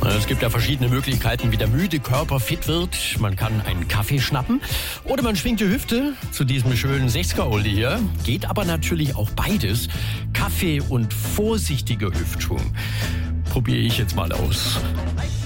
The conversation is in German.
Es gibt ja verschiedene Möglichkeiten, wie der müde Körper fit wird. Man kann einen Kaffee schnappen oder man schwingt die Hüfte zu diesem schönen 60er-Oldie hier. Geht aber natürlich auch beides. Kaffee und vorsichtiger Hüftschwung. Probiere ich jetzt mal aus.